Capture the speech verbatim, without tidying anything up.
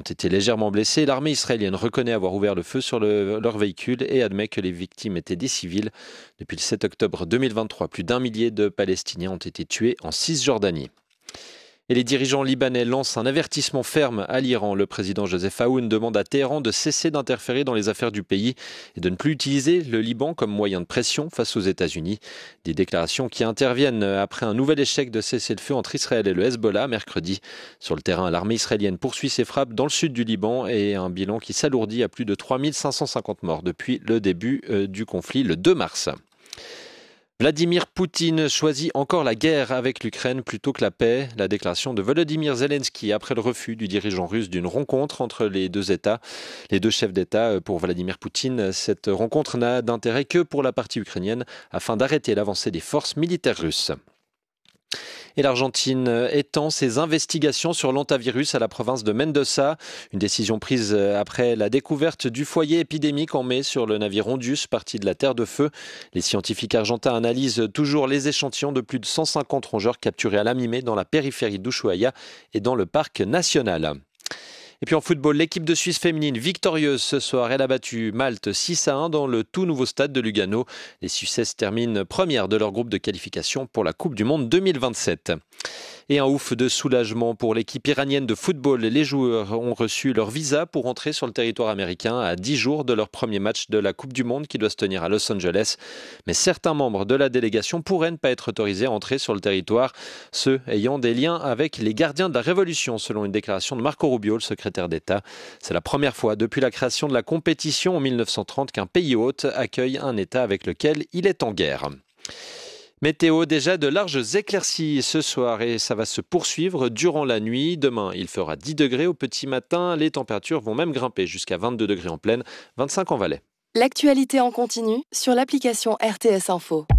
été légèrement blessés. L'armée israélienne reconnaît avoir ouvert le feu sur le, leur véhicule et admet que les victimes étaient des civils. Depuis le sept octobre deux mille vingt-trois, plus d'un millier de Palestiniens ont été tués en Cisjordanie. Et les dirigeants libanais lancent un avertissement ferme à l'Iran. Le président Joseph Aoun demande à Téhéran de cesser d'interférer dans les affaires du pays et de ne plus utiliser le Liban comme moyen de pression face aux États-Unis. Des déclarations qui interviennent après un nouvel échec de cessez-le-feu entre Israël et le Hezbollah mercredi. Sur le terrain, l'armée israélienne poursuit ses frappes dans le sud du Liban et un bilan qui s'alourdit à plus de trois mille cinq cent cinquante morts depuis le début du conflit le deux mars. Vladimir Poutine choisit encore la guerre avec l'Ukraine plutôt que la paix. La déclaration de Volodymyr Zelensky après le refus du dirigeant russe d'une rencontre entre les deux États, les deux chefs d'État. Pour Vladimir Poutine, cette rencontre n'a d'intérêt que pour la partie ukrainienne afin d'arrêter l'avancée des forces militaires russes. Et l'Argentine étend ses investigations sur l'hantavirus à la province de Mendoza. Une décision prise après la découverte du foyer épidémique en mai sur le navire Hondius, parti de la Terre de Feu. Les scientifiques argentins analysent toujours les échantillons de plus de cent cinquante rongeurs capturés à la mi-mai dans la périphérie d'Ushuaia et dans le parc national. Et puis en football, l'équipe de Suisse féminine victorieuse ce soir. Elle a battu Malte six à un dans le tout nouveau stade de Lugano. Les Suissesses terminent première de leur groupe de qualification pour la Coupe du Monde deux mille vingt-sept. Et un ouf de soulagement pour l'équipe iranienne de football. Les joueurs ont reçu leur visa pour entrer sur le territoire américain à dix jours de leur premier match de la Coupe du Monde qui doit se tenir à Los Angeles. Mais certains membres de la délégation pourraient ne pas être autorisés à entrer sur le territoire, ceux ayant des liens avec les gardiens de la Révolution, selon une déclaration de Marco Rubio, le secrétaire d'État. C'est la première fois depuis la création de la compétition en mille neuf cent trente qu'un pays hôte accueille un État avec lequel il est en guerre. Météo, déjà de larges éclaircies ce soir et ça va se poursuivre durant la nuit. Demain, il fera dix degrés au petit matin. Les températures vont même grimper jusqu'à vingt-deux degrés en plaine, vingt-cinq en Valais. L'actualité en continu sur l'application R T S Info.